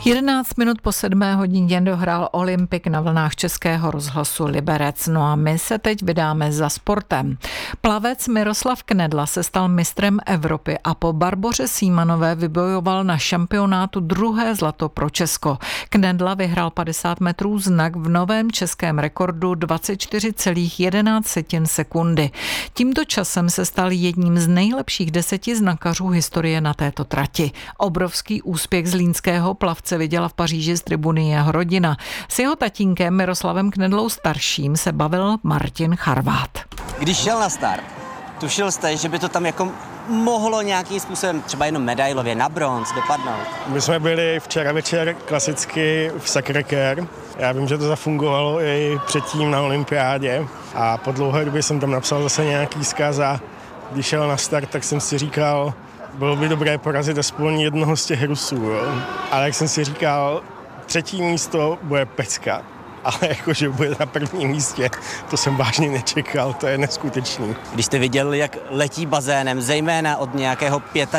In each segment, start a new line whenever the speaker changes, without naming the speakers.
11 minut po 7 hodině dohrál Olympik na vlnách Českého rozhlasu Liberec. No a my se teď vydáme za sportem. Plavec Miroslav Knedla se stal mistrem Evropy a po Barboře Sýmanové vybojoval na šampionátu druhé zlato pro Česko. Knedla vyhrál 50 metrů znak v novém českém rekordu 24,11 sekundy. Tímto časem se stal jedním z nejlepších 10 znakařů historie na této trati. Obrovský úspěch zlínského plavce viděla v Paříži z tribuny jeho rodina. S jeho tatínkem Miroslavem Knedlou starším se bavil Martin Charvát.
Když šel na start, tušil jste, že by to tam jako mohlo nějakým způsobem třeba jenom medailově na bronz dopadnout?
My jsme byli včera večer klasicky v Sacré-Cœur. Já vím, že to zafungovalo i předtím na olympiádě a po dlouhé době jsem tam napsal zase nějaký vzkaz a když šel na start, tak jsem si říkal, bylo by dobré porazit aspoň jednoho z těch Rusů, jo. Ale jak jsem si říkal, 3. místo bude pecka. Ale jakože bude na 1. místě, to jsem vážně nečekal, to je neskutečný.
Když jste viděl, jak letí bazénem, zejména od nějakého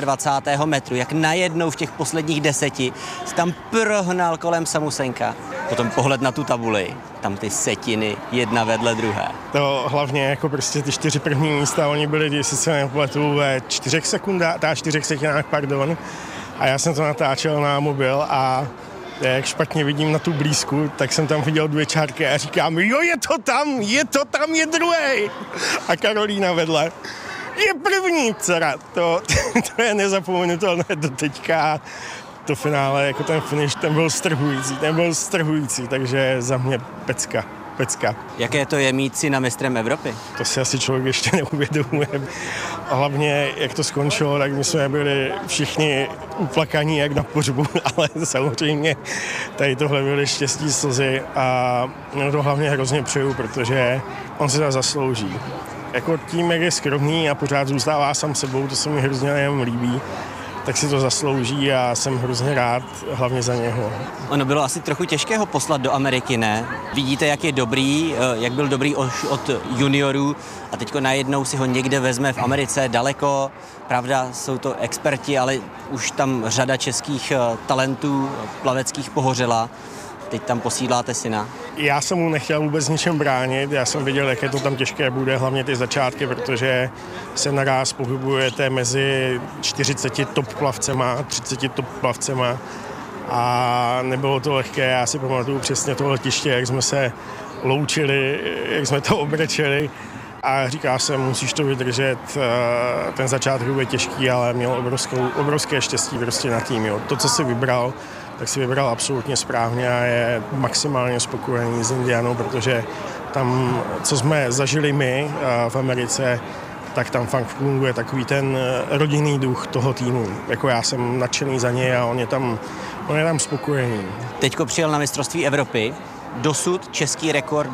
25. metru, jak najednou v těch posledních 10 se tam prohnal kolem Samusenka. Potom pohled na tu tabuli, tam ty setiny, jedna vedle druhé.
To hlavně jako prostě ty 4 první místa, oni byli, když se nepletu, ve 4 setinách, pardon. A já jsem to natáčel na mobil a jak špatně vidím na tu blízku, tak jsem tam viděl 2 čárky a říkám, jo, je to tam, je druhý. A Karolína vedle, je první, dcera. To je nezapomenutelné do teďka. To finále, jako ten finish, ten byl strhující, takže za mě pecka.
Jaké to je mít syna mistrem Evropy?
To si asi člověk ještě neuvědomuje. A hlavně, jak to skončilo, tak my jsme byli všichni uplakaní jak na pohřbu, ale samozřejmě tady tohle byly štěstí slzy a to hlavně hrozně přeju, protože on si to zaslouží. Jako tím, jak je skromný a pořád zůstává sám sebou, to se mi hrozně jenom líbí, tak si to zaslouží a jsem hrozně rád, hlavně za něho.
Ono bylo asi trochu těžké ho poslat do Ameriky, ne? Vidíte, jak je dobrý, jak byl dobrý od juniorů a teďko najednou si ho někde vezme v Americe daleko. Pravda, jsou to experti, ale už tam řada českých talentů plaveckých pohořela. Teď tam posíláte syna.
Já jsem mu nechtěl vůbec ničem bránit, já jsem viděl, jaké to tam těžké bude, hlavně ty začátky, protože se naráz pohybujete mezi 40 top plavcema, 30 top plavcema a nebylo to lehké. Já si pamatuju přesně to letiště, jak jsme se loučili, jak jsme to obrečeli a říkal jsem, musíš to vydržet, ten začátek bude těžký, ale měl obrovské štěstí prostě na tým. Jo. To, co si vybral, tak si vybral absolutně správně a je maximálně spokojený s Indianou, protože tam, co jsme zažili my v Americe, tak tam fakt funguje takový ten rodinný duch toho týmu. Jako já jsem nadšený za něj a on je tam spokojený.
Teďko přijel na mistrovství Evropy, dosud český rekord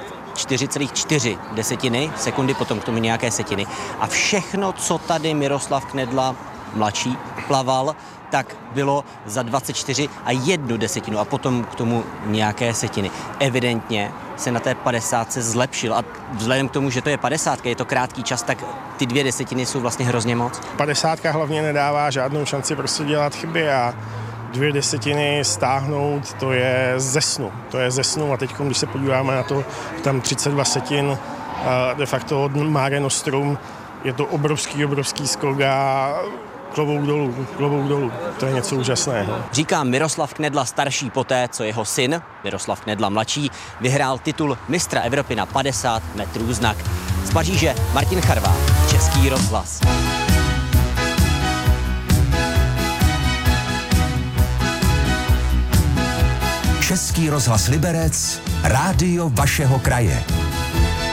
24,4 sekundy, potom k tomu nějaké setiny. A všechno, co tady Miroslav Knedla mladší plaval, tak bylo za 24,1 a potom k tomu nějaké setiny. Evidentně se na té 50 zlepšil a vzhledem k tomu, že to je 50, je to krátký čas, tak ty 2 desetiny jsou vlastně hrozně moc.
50 hlavně nedává žádnou šanci prostě dělat chyby a 2 desetiny stáhnout, to je ze snu. A teď, když se podíváme na to, tam 32 setin, de facto od Mare Nostrum, je to obrovský skok a klobouk dolů. To je něco úžasného.
Říká Miroslav Knedla starší poté, co jeho syn, Miroslav Knedla mladší, vyhrál titul mistra Evropy na 50 metrů znak. Z Paříže Martin Charvát, Český rozhlas.
Český rozhlas Liberec, rádio vašeho kraje.